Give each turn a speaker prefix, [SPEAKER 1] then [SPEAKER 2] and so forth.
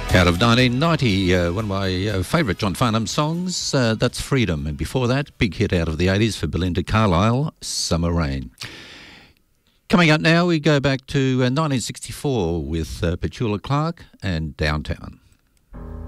[SPEAKER 1] Out of 1990, one of my favourite John Farnham songs, that's Freedom. And before that, big hit out of the 80s for Belinda Carlisle, Summer Rain. Coming up now, we go back to 1964 with Petula Clark and Downtown.